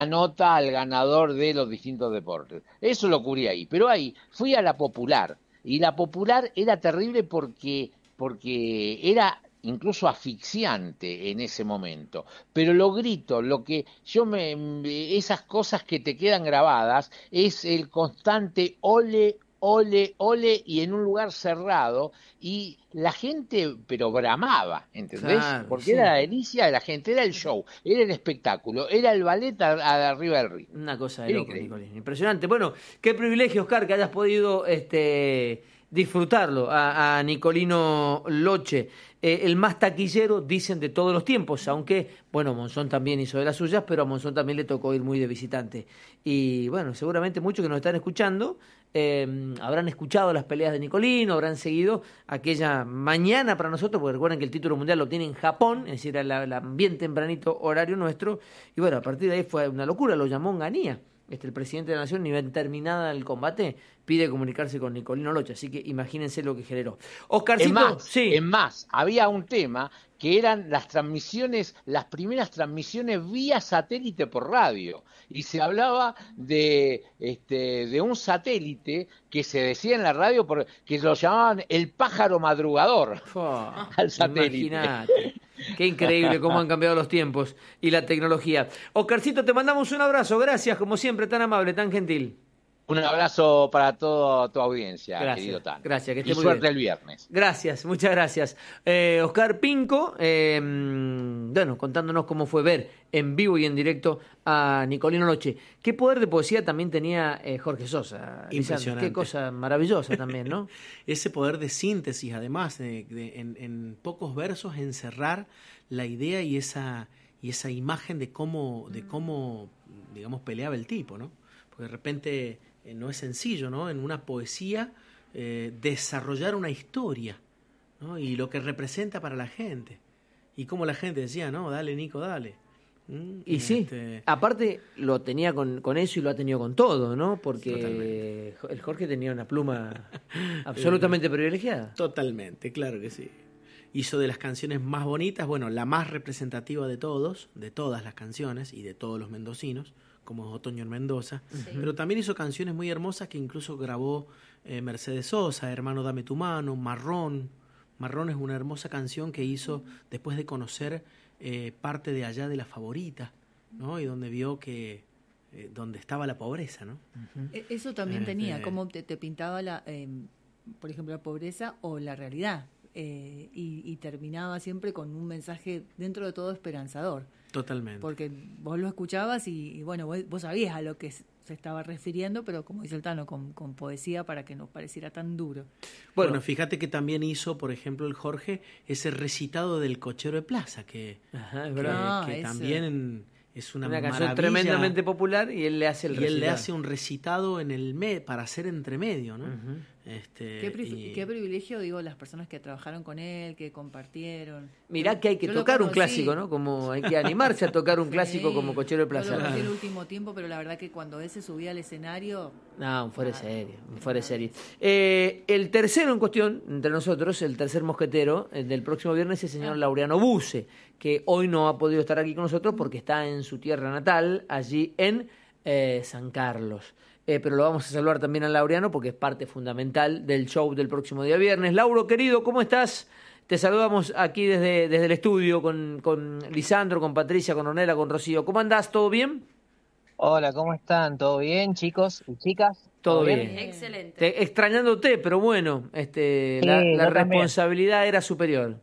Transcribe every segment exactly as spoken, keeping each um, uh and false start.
nota al ganador de los distintos deportes. Eso lo cubrí ahí. Pero ahí fui a la popular. Y la popular era terrible porque, porque era incluso asfixiante en ese momento. Pero lo grito, lo que yo me, esas cosas que te quedan grabadas es el constante ole, ole, ole y en un lugar cerrado y la gente, pero bramaba, ¿entendés? Claro, y Porque era sí. la delicia de la gente, era el show, era el espectáculo, era el ballet a- a- arriba del río. Una cosa de Era locos, increíble. Nicolín. Impresionante. Bueno, qué privilegio, Oscar, que hayas podido este, disfrutarlo a, a Nicolino Loche, eh, el más taquillero, dicen, de todos los tiempos, aunque, bueno, Monzón también hizo de las suyas, pero a Monzón también le tocó ir muy de visitante. Y bueno, seguramente muchos que nos están escuchando eh, habrán escuchado las peleas de Nicolino, habrán seguido aquella mañana para nosotros, porque recuerden que el título mundial lo tiene en Japón, es decir, era la, la bien tempranito horario nuestro, y bueno, a partir de ahí fue una locura, lo llamó Onganía. Este, el presidente de la Nación, ni bien terminada el combate, pide comunicarse con Nicolino Locha, así que imagínense lo que generó. Es Oscarcito, más, es sí, más, había un tema que eran las transmisiones, las primeras transmisiones vía satélite por radio. Y se hablaba de, este, de un satélite que se decía en la radio por- que lo llamaban el pájaro madrugador fua, al satélite. imagínate. Qué increíble cómo han cambiado los tiempos y la tecnología. Oscarcito, te mandamos un abrazo, gracias, como siempre, tan amable, tan gentil. Un abrazo para toda tu audiencia, Gracias, querido Tano. gracias, que Y esté muy bien. suerte el viernes. Gracias, muchas gracias. Eh, Oscar Pinco, eh, bueno, contándonos cómo fue ver en vivo y en directo a Nicolino Noche. Qué poder de poesía también tenía eh, Jorge Sosa. Lisandro. Impresionante. Qué cosa maravillosa también, ¿no? Ese poder de síntesis, además, de, de- en, en pocos versos encerrar la idea y esa, y esa imagen de cómo, de cómo, digamos, peleaba el tipo, ¿no? Porque de repente eh, no es sencillo, ¿no? En una poesía eh, desarrollar una historia, ¿no? Y lo que representa para la gente. Y cómo la gente decía, no, dale, Nico, dale. ¿Mm? Y sí, Este, aparte lo tenía con, con eso y lo ha tenido con todo, ¿no? Porque Totalmente. Jo- el Jorge tenía una pluma absolutamente privilegiada. Totalmente, claro que sí. Hizo de las canciones más bonitas, bueno, la más representativa de todos, de todas las canciones y de todos los mendocinos, como es Otoño en Mendoza, pero también hizo canciones muy hermosas que incluso grabó eh, Mercedes Sosa, Hermano Dame tu Mano, Marrón. Marrón es una hermosa canción que hizo después de conocer eh, parte de allá de La Favorita, ¿no? Y donde vio que eh, donde estaba la pobreza, ¿no? E- Eso también Este, tenía, cómo te, te pintaba, la, eh, por ejemplo, la pobreza o la realidad. eh, y, y terminaba siempre con un mensaje dentro de todo esperanzador. Totalmente. Porque vos lo escuchabas y, y bueno, vos, vos sabías a lo que s- se estaba refiriendo, pero como dice el Tano, con, con poesía para que no pareciera tan duro. Bueno, Bueno, fíjate que también hizo, por ejemplo, el Jorge, ese recitado del Cochero de Plaza, que, ajá, es que, verdad. Ah, que ese. también es una, Una canción maravilla. tremendamente popular y él le hace el Y él le recital. hace un recitado en el me para hacer entremedio, ¿no? Ujú. este, Qué, pri- y- qué privilegio, digo, las personas que trabajaron con él, que compartieron. Mirá que hay que Yo lo tocar un conocí. clásico, ¿no? Como hay que animarse a tocar un Sí, clásico como Cochero de Yo lo Plaza. conocí el último tiempo, pero la verdad que cuando él se subía al escenario, No, un fuera de serie, un fuera de serie. Eh, el tercero en cuestión, entre nosotros, el tercer mosquetero, el del próximo viernes, es el señor Laureano Buse, que hoy no ha podido estar aquí con nosotros porque está en su tierra natal, allí en eh, San Carlos. Eh, pero lo vamos a saludar también a Laureano porque es parte fundamental del show del próximo día viernes. Lauro, querido, ¿cómo estás? Te saludamos aquí desde, desde el estudio con, con Lisandro, con Patricia, con Ornella, con Rocío. ¿Cómo andás? ¿Todo bien? Hola, ¿cómo están? ¿Todo bien, chicos y chicas? Todo bien. bien. Excelente. Te- extrañándote, pero bueno, este, la, Sí, la yo también. responsabilidad era superior.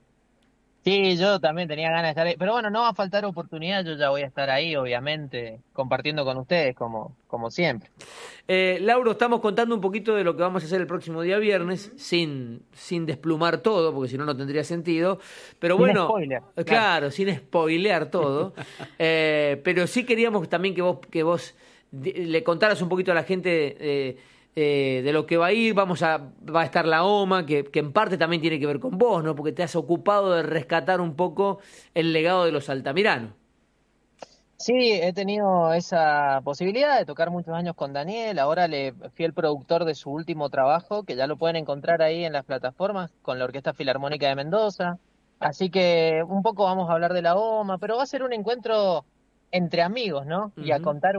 Sí, yo también tenía ganas de estar ahí. Pero bueno, no va a faltar oportunidad, yo ya voy a estar ahí, obviamente, compartiendo con ustedes, como, como siempre. Eh, Lauro, estamos contando un poquito de lo que vamos a hacer el próximo día viernes, sin, sin desplumar todo, porque si no, no tendría sentido. Pero Sin bueno, spoiler, eh, claro. claro, sin spoilear todo. Eh, pero sí queríamos también que vos, que vos di- le contaras un poquito a la gente eh, eh, de lo que va a ir. Vamos a, va a estar la OMA, que, que en parte también tiene que ver con vos, ¿no? Porque te has ocupado de rescatar un poco el legado de los Altamiranos. Sí, he tenido esa posibilidad de tocar muchos años con Daniel. Ahora le fui el productor de su último trabajo, que ya lo pueden encontrar ahí en las plataformas, con la Orquesta Filarmónica de Mendoza. Así que un poco vamos a hablar de la OMA, pero va a ser un encuentro entre amigos, ¿no? Y a Ujú. contar